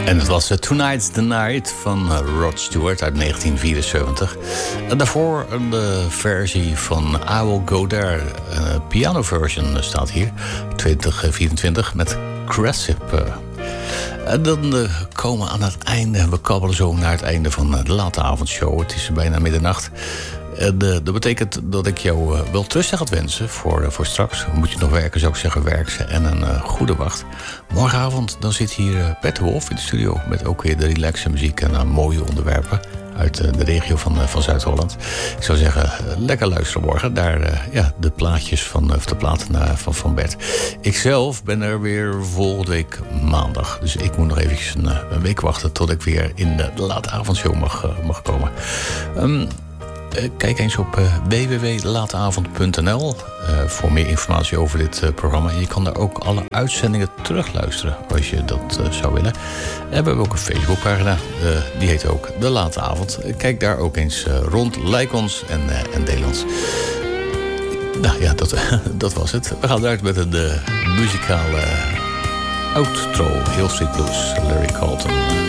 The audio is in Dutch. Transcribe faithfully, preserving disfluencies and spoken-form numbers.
En dat was Tonight's the Night van Rod Stewart uit negentien vierenzeventig. En daarvoor de versie van I Will Go There. Een pianoversion staat hier. twintig vierentwintig met Cressip. En dan uh, komen we aan het einde. We kabbelen zo naar het einde van de late avondshow. Het is bijna middernacht. En, uh, dat betekent dat ik jou uh, wel terug gaat wensen voor, uh, voor straks. Moet je nog werken, zou ik zeggen, werk ze. En een uh, goede wacht. Morgenavond dan zit hier uh, Bert de Wolf in de studio. Met ook weer de relaxe muziek en uh, mooie onderwerpen. Uit uh, de regio van, uh, van Zuid-Holland. Ik zou zeggen, uh, lekker luisteren morgen. Daar uh, ja, de plaatjes van, uh, de platen uh, van, van Bert. Ikzelf ben er weer volgende week maandag. Dus ik moet nog eventjes een, uh, een week wachten tot ik weer in de late avondshow mag, uh, mag komen. Um, Kijk eens op uh, w w w punt lateavond punt n l uh, voor meer informatie over dit uh, programma. En je kan daar ook alle uitzendingen terugluisteren als je dat uh, zou willen. En we hebben ook een Facebookpagina, uh, die heet ook De Late Avond. Kijk daar ook eens uh, rond, like ons en, uh, en deel ons. Nou ja, dat, dat was het. We gaan eruit met een uh, muzikale outro, Hill Street Blues, Larry Carlton.